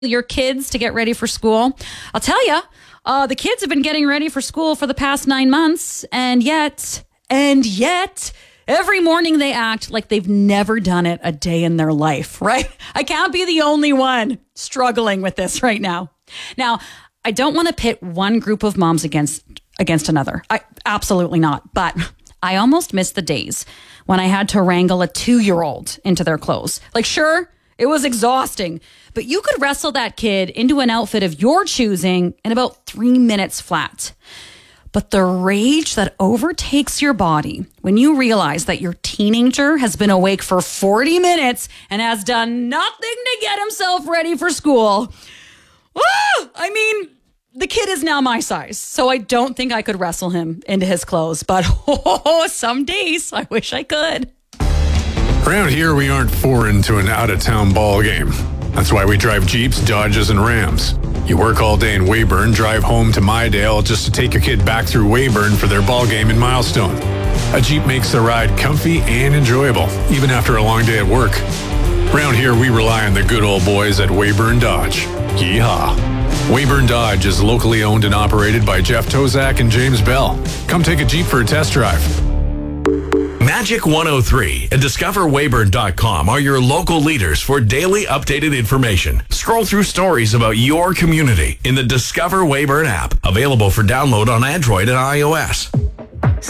your kids to get ready for school. I'll tell you, the kids have been getting ready for school for the past 9 months, and yet, every morning they act like they've never done it a day in their life, right? I can't be the only one struggling with this right now. Now, I don't want to pit one group of moms against another. Absolutely not. But I almost missed the days when I had to wrangle a 2-year-old into their clothes. Like, sure, it was exhausting, but you could wrestle that kid into an outfit of your choosing in about 3 minutes flat. But the rage that overtakes your body when you realize that your teenager has been awake for 40 minutes and has done nothing to get himself ready for school. The kid is now my size, so I don't think I could wrestle him into his clothes. But some days I wish I could. Around here, we aren't foreign to an out-of-town ball game. That's why we drive Jeeps, Dodges, and Rams. You work all day in Weyburn, drive home to Mydale just to take your kid back through Weyburn for their ball game in Milestone. A Jeep makes the ride comfy and enjoyable, even after a long day at work. Around here, we rely on the good old boys at Weyburn Dodge. Yeehaw! Weyburn Dodge is locally owned and operated by Jeff Tozak and James Bell. Come take a Jeep for a test drive. Magic 103 and DiscoverWeyburn.com are your local leaders for daily updated information. Scroll through stories about your community in the Discover Weyburn app, available for download on Android and iOS.